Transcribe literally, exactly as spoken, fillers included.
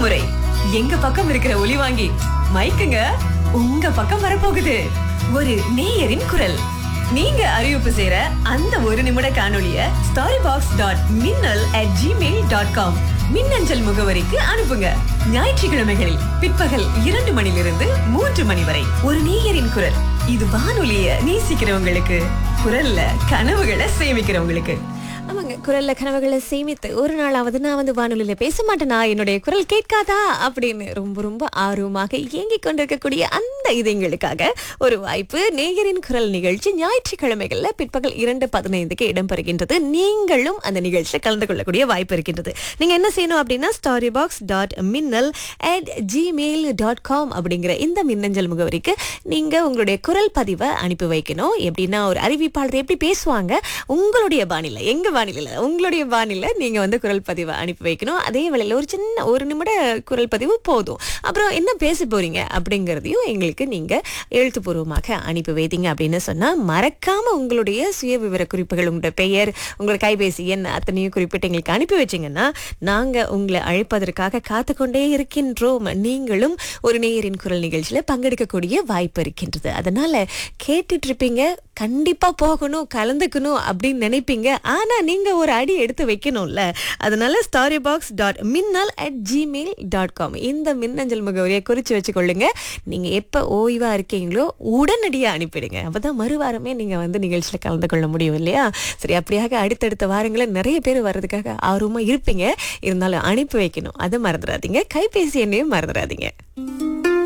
முறை எங்க பக்கம் இருக்கிற ஒலி வாங்கி மைக்குங்க உங்க பக்கம் வரப்போகுது. ஒரு நேயரின் குரல். நீங்க அறிவிப்பு செய்யற அந்த ஒரு நிமிட காணொளிய ஸ்டாரி பாக்ஸ் டாட் மின்னல் அட் ஜிமெயில் டாட் காம் மின்னஞ்சல் முகவரிக்கு அனுப்புங்க. ஞாயிற்றுக்கிழமைகளில் பிற்பகல் இரண்டு மணிலிருந்து மூன்று மணி வரை ஒரு நேயரின் குரல். இது வானொலிய நேசிக்கிறவங்களுக்கு, குரல்ல கனவுகளை சேமிக்கிறவங்களுக்கு. ஆமாங்க, குரல்ல கனவுகளை சேமித்து ஒரு நாளாவது நான் வந்து வானொலியில பேச மாட்டேனா, என்னுடைய குரல் கேட்காதா அப்படின்னு ரொம்ப ரொம்ப ஆர்வமாக இயங்கிக் கொண்டிருக்கக்கூடிய அந்த இதயங்களுக்காக ஒரு வாய்ப்பு. நேயரின் குரல் நிகழ்ச்சி ஞாயிற்றுக்கிழமைகள்ல பிற்பகல் இரண்டு பதினைந்துக்கு இடம்பெறுகின்றது. நீங்களும் அந்த நிகழ்ச்சியில் கலந்து கொள்ளக்கூடிய வாய்ப்பு இருக்கின்றது. நீங்க என்ன செய்யணும் அப்படின்னா ஸ்டாரி பாக்ஸ் டாட் மின்னல் அட் ஜிமெயில் டாட் காம் அப்படிங்கிற இந்த மின்னஞ்சல் முகவரிக்கு நீங்க உங்களுடைய குரல் பதிவை அனுப்பி வைக்கணும். எப்படின்னா ஒரு அறிவிப்பாளர் எப்படி பேசுவாங்க உங்களுடைய பாணியில, எங்க வானிலை உங்களுடைய வானிலை நீங்க வந்து குரல் பதிவை அனுப்பி வைக்கணும். அதே வேளையில ஒரு சின்ன ஒரு நிமிட குரல் பதிவு போதும். அப்புறம் என்ன பேச போறீங்க அப்படிங்கறதையும் எங்களுக்கு நீங்க எழுத்துப்பூர்வமாக அனுப்பி வைத்தீங்க அப்படின்னு சொன்னா மறக்காம உங்களுடைய சுய விவர குறிப்புகள், உங்களுடைய பெயர், உங்கள் கைபேசி எண் அத்தனையும் குறிப்பிட்டு எங்களுக்கு அனுப்பி வச்சீங்கன்னா நாங்க உங்களை அழைப்பதற்காக காத்து கொண்டே இருக்கின்றோம். நீங்களும் ஒரு நேயரின் குரல் நிகழ்ச்சியில பங்கெடுக்கக்கூடிய வாய்ப்பு இருக்கின்றது. அதனால கேட்டுட்டு இருப்பீங்க, கண்டிப்பா போகணும் கலந்துக்கணும் அப்படின்னு நினைப்பீங்க. ஆனா நீங்க ஒரு அடி எடுத்து வைக்கணும்ல. அதனால ஸ்டாரி பாக்ஸ் டாட் மின்னல் அட் ஜிமெயில் டாட் காம் இந்த மின்னஞ்சல் முகவரியை குறிச்சு வச்சுக்கொள்ளுங்க. நீங்க எப்ப ஓய்வா இருக்கீங்களோ உடனடியா அனுப்பிடுங்க. அப்பதான் மறுவாரமே நீங்க வந்து நிகழ்ச்சியில கலந்து கொள்ள முடியும் இல்லையா? சரி, அப்படியாக அடுத்தடுத்த வாரங்களில் நிறைய பேர் வர்றதுக்காக ஆர்வமா இருப்பீங்க. இருந்தாலும் அனுப்பி வைக்கணும், அதை மறந்துடாதீங்க. கைபேசி எண்ணையும் மறந்துடாதீங்க.